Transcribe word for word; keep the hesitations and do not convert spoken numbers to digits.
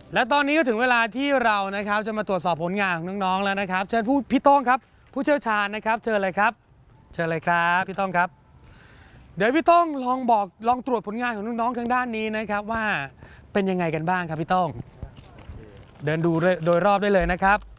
และตอนนี้ก็ถึงเวลาที่เรานะครับจะมาตรวจสอบผลงานของน้องๆแล้วนะครับเชิญผู้พี่โต้งครับผู้เชี่ยวชาญนะครับเชิญเลยครับเชิญเลยครับพี่โต้งครับเดี๋ยวพี่โต้งลองบอกลองตรวจผลงานของน้องๆทางด้านนี้นะครับว่าเป็นยังไงกันบ้างครับพี่โต้งเดินดูโดยรอบได้เลยนะครับ